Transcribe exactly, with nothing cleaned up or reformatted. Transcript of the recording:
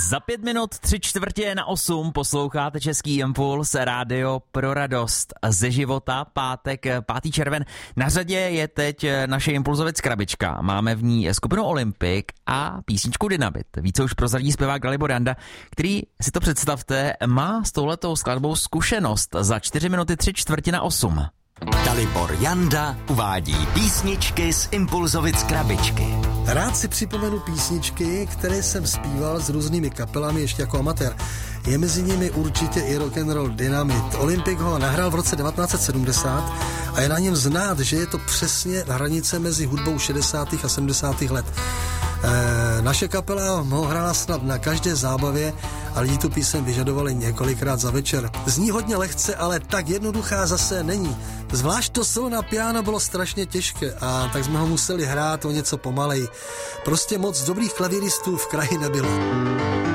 Za pět minut tři čtvrtě na osm posloucháte Český impuls, rádio pro radost ze života, pátek, pátý červen. Na řadě je teď naše Impulzovic krabička. Máme v ní skupinu Olympik a písničku Dynamit. Více už prozradí zpěvák Dalibor Janda, který, si to představte, má s touhletou skladbou zkušenost. Za čtyři minuty tři čtvrtě na osm. Dalibor Janda uvádí písničky z Impulzovic krabičky. Rád si připomenu písničky, které jsem zpíval s různými kapelami ještě jako amatér. Je mezi nimi určitě i rock'n'roll Dynamit. Olympik ho nahrál v roce devatenáct set sedmdesát a je na něm znát, že je to přesně hranice mezi hudbou šedesátých a sedmdesátých let. E, naše kapela ho hrála snad na každé zábavě a lidi tu píseň vyžadovali několikrát za večer. Zní hodně lehce, ale tak jednoduchá zase není. Zvlášť to solo na piano bylo strašně těžké a tak jsme ho museli hrát o něco pomalej. Prostě moc dobrých klavíristů v kraji nebylo.